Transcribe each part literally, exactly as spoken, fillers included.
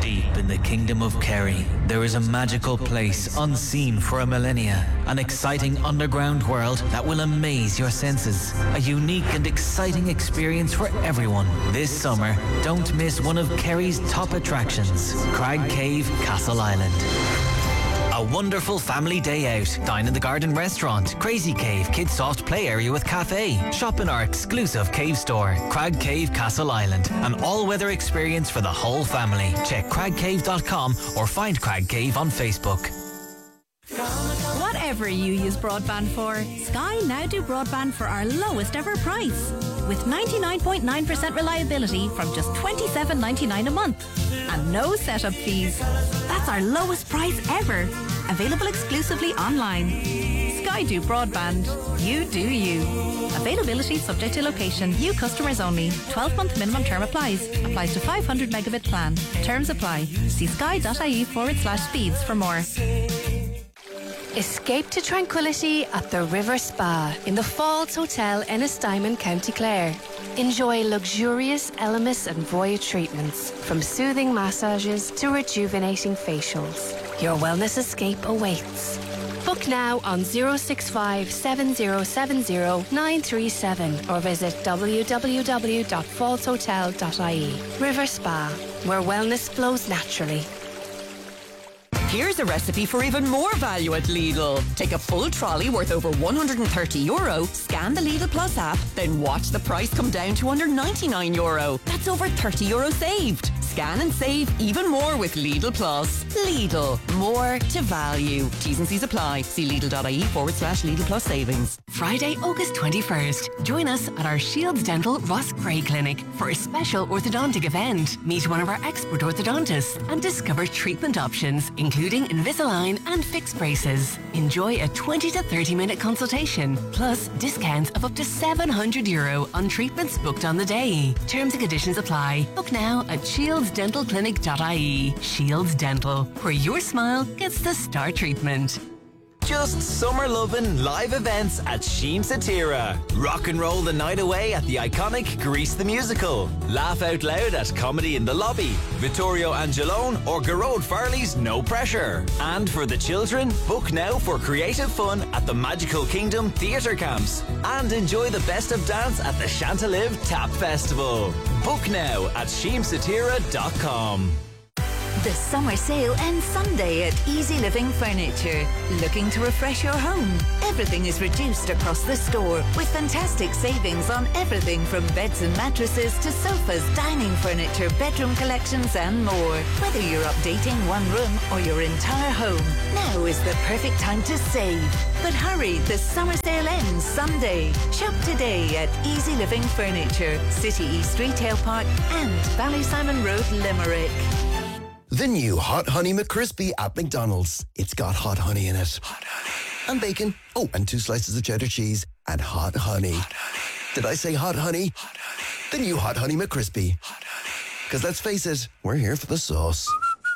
Deep in the kingdom of Kerry, there is a magical place unseen for a millennia. An exciting underground world that will amaze your senses. A unique and exciting experience for everyone. This summer, don't miss one of Kerry's top attractions, Crag Cave Castle Island. A wonderful family day out. Dine in the Garden Restaurant, Crazy Cave Kids Soft Play Area with cafe. Shop in our exclusive cave store, Crag Cave Castle Island. An all-weather experience for the whole family. Check crag cave dot com or find Crag Cave on Facebook. Whatever you use broadband for, Sky now do broadband for our lowest ever price. With ninety-nine point nine percent reliability from just twenty-seven ninety-nine a month. And no setup fees. That's our lowest price ever. Available exclusively online. Sky do broadband. You do you. Availability subject to location. New customers only. twelve month minimum term applies. Applies to five hundred megabit plan. Terms apply. See sky.ie forward slash speeds for more. Escape to tranquility at the River Spa in the Falls Hotel Ennistimon, County Clare. Enjoy luxurious Elemis and Voya treatments, from soothing massages to rejuvenating facials. Your wellness escape awaits. Book now on zero six five seven zero seven zero nine three seven or visit w w w dot falls hotel dot i e. River Spa, where wellness flows naturally. Here's a recipe for even more value at Lidl. Take a full trolley worth over one hundred thirty euro, scan the Lidl Plus app, then watch the price come down to under ninety-nine euro. That's over thirty euro saved. Scan and save even more with Lidl Plus. Lidl, more to value. T's and C's apply. See Lidl.ie forward slash Lidl Plus savings. Friday, August twenty-first. Join us at our Shields Dental Ross Gray Clinic for a special orthodontic event. Meet one of our expert orthodontists and discover treatment options, including Invisalign and fixed braces. Enjoy a twenty to thirty minute consultation, plus discounts of up to seven hundred euro on treatments booked on the day. Terms and conditions apply. Book now at shields dental clinic dot i e. Shields Dental, where your smile gets the star treatment. Just summer loving live events at Sheen Satira. Rock and roll the night away at the iconic Grease the Musical. Laugh out loud at Comedy in the Lobby, Vittorio Angelone or Garode Farley's No Pressure. And for the children, book now for creative fun at the Magical Kingdom Theatre Camps. And enjoy the best of dance at the Chantelive Tap Festival. Book now at sheen satira dot com. The summer sale ends Sunday at Easy Living Furniture. Looking to refresh your home? Everything is reduced across the store with fantastic savings on everything from beds and mattresses to sofas, dining furniture, bedroom collections and more. Whether you're updating one room or your entire home, now is the perfect time to save. But hurry, the summer sale ends Sunday. Shop today at Easy Living Furniture, City East Retail Park and Ballysimon Road, Limerick. The new Hot Honey McCrispy at McDonald's. It's got hot honey in it. Hot honey. And bacon. Oh, and two slices of cheddar cheese. And hot honey. Hot honey. Did I say hot honey? Hot honey. The new Hot Honey McCrispy. Hot honey. Because let's face it, we're here for the sauce.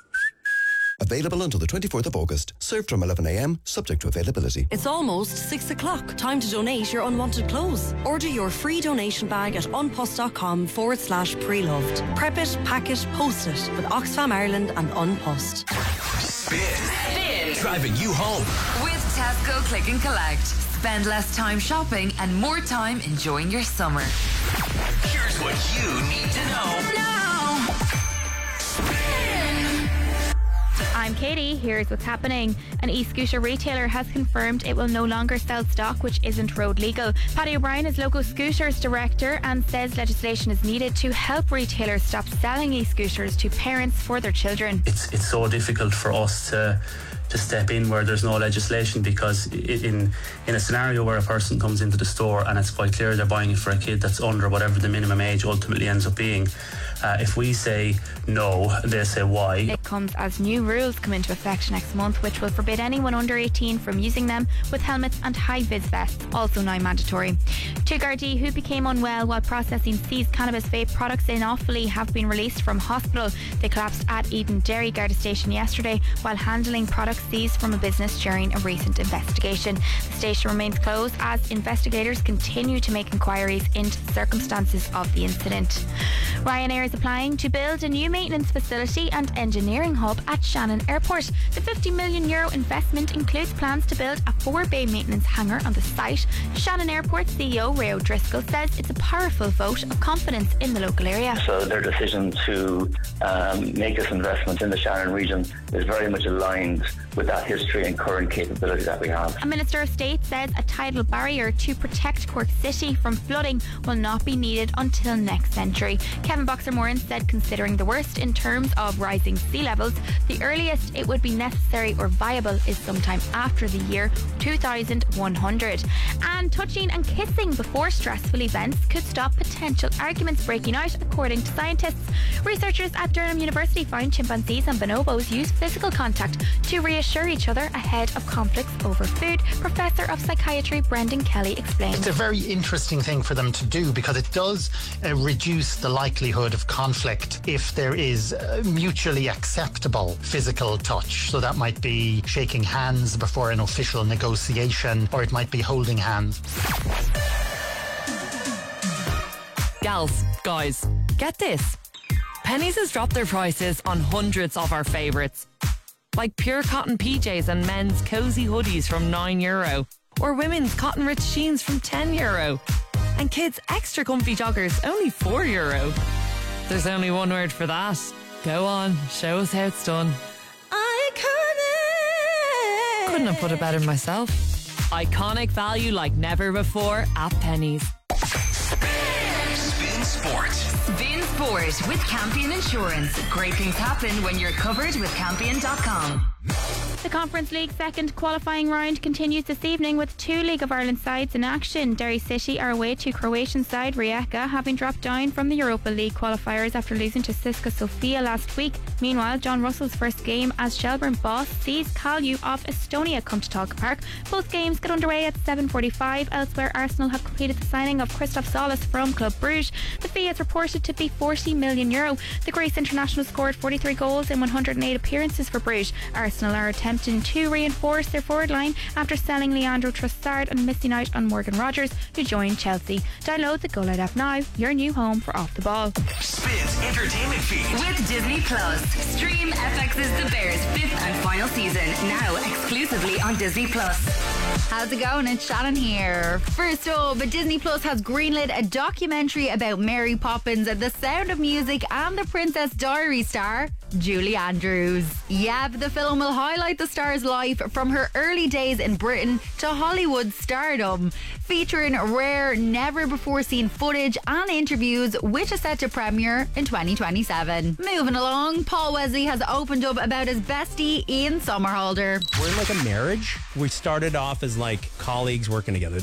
Available until the twenty-fourth of August. Served from eleven a m, subject to availability. It's almost six o'clock. Time to donate your unwanted clothes. Order your free donation bag at unpost.com forward slash pre-loved. Prep it, pack it, post it with Oxfam Ireland and Unpost. Spin. Spin. Driving you home. With Tesco Click and Collect. Spend less time shopping and more time enjoying your summer. Here's what you need to know. Now. Spin. I'm Katie. Here's what's happening. An e-scooter retailer has confirmed it will no longer sell stock which isn't road legal. Paddy O'Brien is Local Scooters Director and says legislation is needed to help retailers stop selling e-scooters to parents for their children. It's it's so difficult for us to to step in where there's no legislation, because in in a scenario where a person comes into the store and it's quite clear they're buying it for a kid that's under whatever the minimum age ultimately ends up being, uh, if we say no, they say why. It comes as new rules come into effect next month, which will forbid anyone under eighteen from using them, with helmets and high-vis vests also now mandatory. Two Gardaí who became unwell while processing seized cannabis vape products in Offaly have been released from hospital. They collapsed at Eden Dairy Garda station yesterday while handling products drugs seized from a business during a recent investigation. The station remains closed as investigators continue to make inquiries into the circumstances of the incident. Ryanair is applying to build a new maintenance facility and engineering hub at Shannon Airport. The fifty million euro investment includes plans to build a four-bay maintenance hangar on the site. Shannon Airport C E O Ray O'Driscoll says it's a powerful vote of confidence in the local area. So their decision to um, make this investment in the Shannon region is very much aligned with that history and current capability that we have. A Minister of State says a tidal barrier to protect Cork City from flooding will not be needed until next century. Kevin Boxer-Moran said considering the worst in terms of rising sea levels, the earliest it would be necessary or viable is sometime after the year two thousand one hundred. And touching and kissing before stressful events could stop potential arguments breaking out, according to scientists. Researchers at Durham University found chimpanzees and bonobos use physical contact to reassure each other ahead of conflicts over food. Professor of Psychiatry Brendan Kelly explains. It's a very interesting thing for them to do because it does uh, reduce the likelihood of conflict if there is uh, mutually acceptable physical touch. So that might be shaking hands before an official negotiation, or it might be holding hands. Gals, guys, get this. Penneys has dropped their prices on hundreds of our favourites. Like pure cotton P Js and men's cosy hoodies from nine euro. Or women's cotton rich jeans from ten euro. And kids' extra comfy joggers only four euro. There's only one word for that. Go on, show us how it's done. Iconic! Couldn't have put it better myself. Iconic value like never before at Penneys. Spin Sport. Spin Sport with Campion Insurance. Great things happen when you're covered with Campion dot com. The Conference League second qualifying round continues this evening with two League of Ireland sides in action. Derry City are away to Croatian side Rijeka, having dropped down from the Europa League qualifiers after losing to Siska Sofia last week. Meanwhile, John Russell's first game as Shelbourne boss sees Kalju of Estonia come to Talca Park. Both games get underway at seven forty-five. Elsewhere, Arsenal have completed the signing of Christoph Solis from Club Brugge. The fee is reported to be forty million euro. The Greece international scored forty-three goals in one hundred eight appearances for Brugge. Arsenal are attempting to reinforce their forward line after selling Leandro Trossard and missing out on Morgan Rogers, who joined Chelsea. Download the Go Loud app now, your new home for Off the Ball. Spins entertainment feed with Disney Plus. Stream F X's The Bears fifth and final season now exclusively on Disney Plus. How's it going? It's Shannon here. First up, Disney Plus has greenlit a documentary about Mary Poppins, The Sound of Music, and the Princess Diary star Julie Andrews. Yeah, the film will highlight the star's life from her early days in Britain to Hollywood stardom, featuring rare, never-before-seen footage and interviews, which is set to premiere in twenty twenty-seven. Moving along, Paul Wesley has opened up about his bestie Ian Somerhalder. We're in like a marriage. We started off as like colleagues working together.